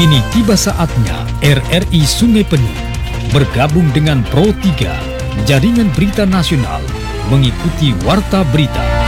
Kini tiba saatnya RRI Sungai Penuh bergabung dengan Pro 3, Jaringan Berita Nasional, mengikuti Warta Berita.